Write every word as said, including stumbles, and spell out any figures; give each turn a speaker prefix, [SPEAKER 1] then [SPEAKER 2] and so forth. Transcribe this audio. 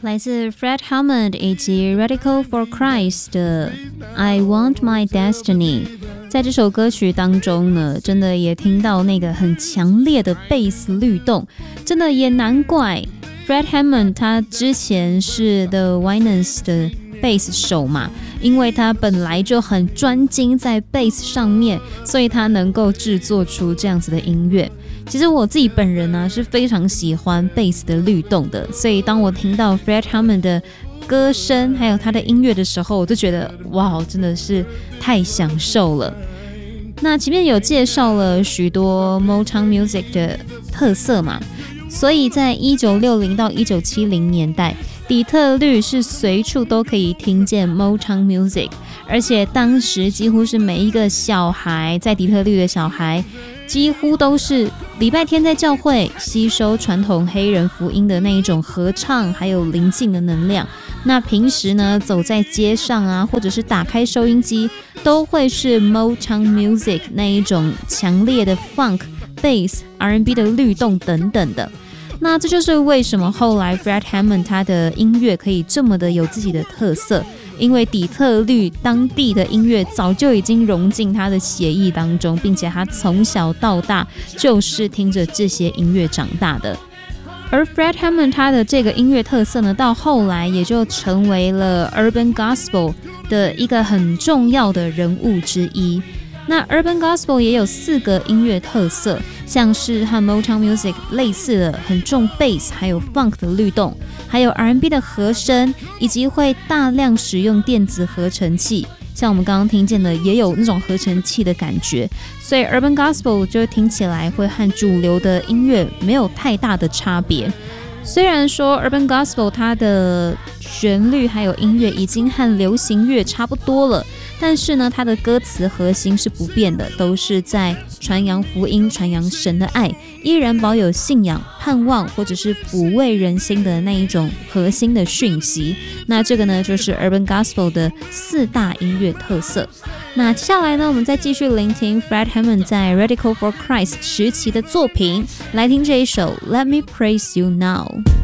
[SPEAKER 1] 来自 Fred Hammond 以及 Radical for Christ 的 I Want My Destiny。 在这首歌曲当中呢，真的也听到那个很强烈的贝斯律动，真的也难怪 Fred Hammond 他之前是 The Winans 的贝斯手嘛，因为他本来就很专精在贝斯上面，所以他能够制作出这样子的音乐。其实我自己本人呢、啊、是非常喜欢贝斯的律动的，所以当我听到 Fred Hammond 的歌声还有他的音乐的时候，我就觉得哇，真的是太享受了。那前面有介绍了许多 Motown Music 的特色嘛，所以在一九六零到一九七零年代，底特律是随处都可以听见 Motown Music， 而且当时几乎是每一个小孩，在底特律的小孩几乎都是礼拜天在教会吸收传统黑人福音的那一种合唱还有灵性的能量，那平时呢走在街上啊，或者是打开收音机，都会是 Motown Music 那一种强烈的 Funk、Bass、R and B 的律动等等的。那这就是为什么后来 Fred Hammond 他的音乐可以这么的有自己的特色，因为底特律当地的音乐早就已经融进他的血液当中，并且他从小到大就是听着这些音乐长大的。而 Fred Hammond 他的这个音乐特色呢，到后来也就成为了 Urban Gospel 的一个很重要的人物之一。那 Urban Gospel 也有四个音乐特色，像是和 Motown Music 类似的很重 Bass 还有 Funk 的律动，还有 R and B 的和声，以及会大量使用电子合成器，像我们刚刚听见的也有那种合成器的感觉，所以 Urban Gospel 就听起来会和主流的音乐没有太大的差别。虽然说 Urban Gospel 它的旋律还有音乐已经和流行乐差不多了，但是呢它的歌词核心是不变的，都是在传扬福音，传扬神的爱，依然保有信仰、盼望或者是抚慰人心的那一种核心的讯息。那这个呢就是 Urban Gospel 的四大音乐特色。那接下来呢，我们再继续聆听 Fred Hammond 在 Radical for Christ 时期的作品，来听这一首 Let Me Praise You Now。